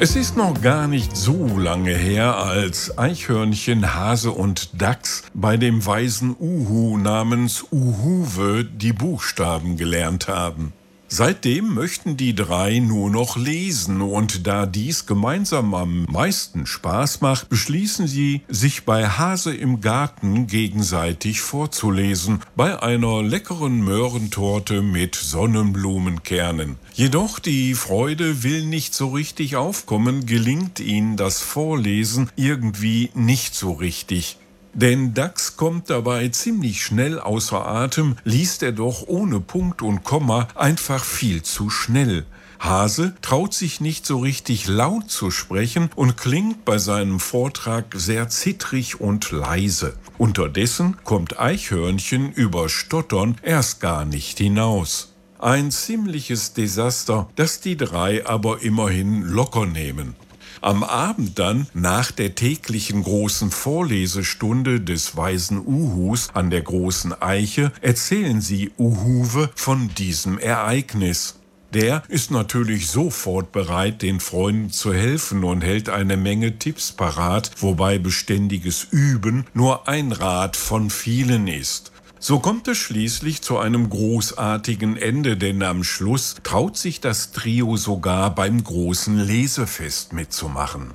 Es ist noch gar nicht so lange her, als Eichhörnchen, Hase und Dachs bei dem weisen Uhu namens Uhuwe die Buchstaben gelernt haben. Seitdem möchten die drei nur noch lesen, und da dies gemeinsam am meisten Spaß macht, beschließen sie, sich bei Hase im Garten gegenseitig vorzulesen, bei einer leckeren Möhrentorte mit Sonnenblumenkernen. Jedoch die Freude will nicht so richtig aufkommen, gelingt ihnen das Vorlesen irgendwie nicht so richtig. Denn Dachs kommt dabei ziemlich schnell außer Atem, liest er doch ohne Punkt und Komma einfach viel zu schnell. Hase traut sich nicht so richtig laut zu sprechen und klingt bei seinem Vortrag sehr zittrig und leise. Unterdessen kommt Eichhörnchen über Stottern erst gar nicht hinaus. Ein ziemliches Desaster, das die drei aber immerhin locker nehmen. Am Abend dann, nach der täglichen großen Vorlesestunde des weisen Uhus an der großen Eiche, erzählen sie Uhuwe von diesem Ereignis. Der ist natürlich sofort bereit, den Freunden zu helfen und hält eine Menge Tipps parat, wobei beständiges Üben nur ein Rat von vielen ist. So kommt es schließlich zu einem großartigen Ende, denn am Schluss traut sich das Trio sogar beim großen Lesefest mitzumachen.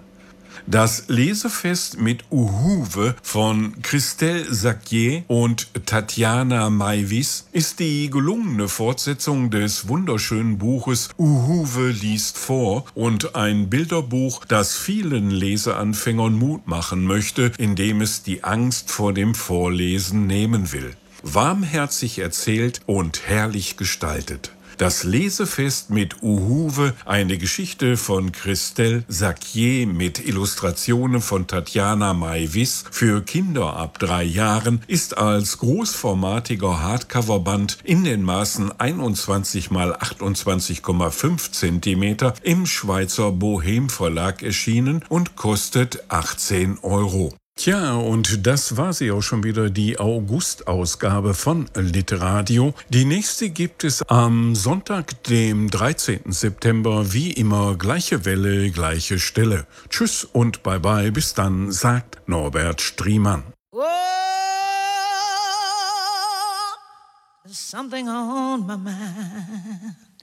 Das Lesefest mit Uhuwe von Christelle Sakier und Tatjana Maivis ist die gelungene Fortsetzung des wunderschönen Buches Uhuwe liest vor und ein Bilderbuch, das vielen Leseanfängern Mut machen möchte, indem es die Angst vor dem Vorlesen nehmen will. Warmherzig erzählt und herrlich gestaltet. Das Lesefest mit Uhuwe, eine Geschichte von Christelle Sakier mit Illustrationen von Tatjana Maivis für Kinder ab 3 Jahren, ist als großformatiger Hardcoverband in den Maßen 21 x 28,5 cm im Schweizer Bohem Verlag erschienen und kostet 18 €. Tja, und das war sie auch schon wieder, die August-Ausgabe von Literadio. Die nächste gibt es am Sonntag, dem 13. September, wie immer gleiche Welle, gleiche Stelle. Tschüss und bye bye, bis dann, sagt Norbert Striemann. Oh, there's something on my mind.